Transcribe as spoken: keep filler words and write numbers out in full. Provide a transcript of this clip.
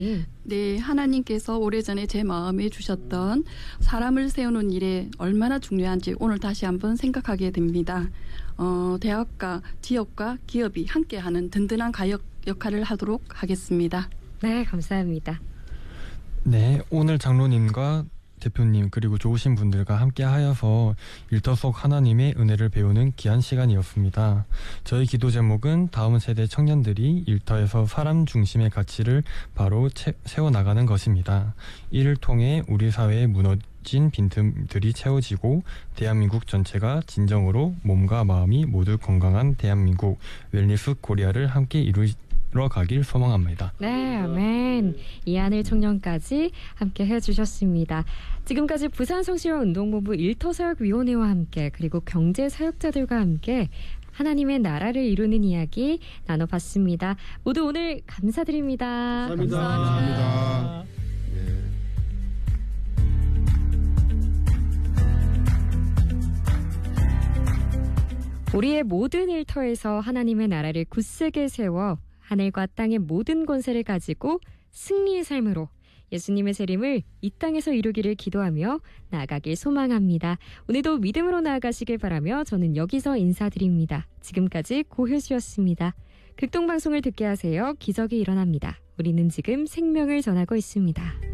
예. 네, 하나님께서 오래전에 제 마음에 주셨던 사람을 세우는 일에 얼마나 중요한지 오늘 다시 한번 생각하게 됩니다. 어, 대학과 지역과 기업이 함께하는 든든한 가역 역할을 하도록 하겠습니다. 네, 감사합니다. 네, 오늘 장로님과 대표님 그리고 좋으신 분들과 함께 하여서 일터 속 하나님의 은혜를 배우는 귀한 시간이었습니다. 저희 기도 제목은 다음 세대 청년들이 일터에서 사람 중심의 가치를 바로 채, 세워나가는 것입니다. 이를 통해 우리 사회의 무너진 빈틈들이 채워지고 대한민국 전체가 진정으로 몸과 마음이 모두 건강한 대한민국 웰니스 코리아를 함께 이루 가길 소망합니다. 네, 아멘. 이하늘 청년까지 함께 해주셨습니다. 지금까지 부산성실운동본부 일터사역위원회와 함께 그리고 경제사역자들과 함께 하나님의 나라를 이루는 이야기 나눠봤습니다. 모두 오늘 감사드립니다. 감사합니다. 감사합니다. 네. 우리의 모든 일터에서 하나님의 나라를 굳세게 세워 하늘과 땅의 모든 권세를 가지고 승리의 삶으로 예수님의 재림을 이 땅에서 이루기를 기도하며 나아가길 소망합니다. 오늘도 믿음으로 나아가시길 바라며 저는 여기서 인사드립니다. 지금까지 고효수였습니다. 극동방송을 듣게 하세요. 기적이 일어납니다. 우리는 지금 생명을 전하고 있습니다.